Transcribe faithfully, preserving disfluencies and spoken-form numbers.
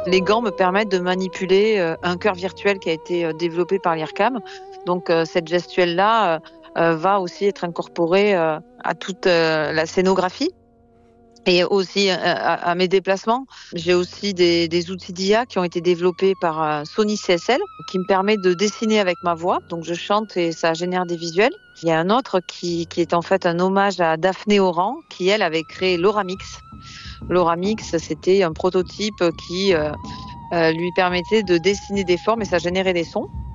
Les gants me permettent de manipuler euh, un cœur virtuel qui a été euh, développé par l'I R C A M. Donc euh, cette gestuelle-là euh, euh, va aussi être incorporée euh, à toute euh, la scénographie. Et aussi euh, à, à mes déplacements, j'ai aussi des, des outils d'I A qui ont été développés par euh, Sony C S L, qui me permet de dessiner avec ma voix. Donc je chante et ça génère des visuels. Il y a un autre qui, qui est en fait un hommage à Daphné Oran, qui elle avait créé l'Oramix. L'Oramix, c'était un prototype qui euh, euh, lui permettait de dessiner des formes et ça générait des sons.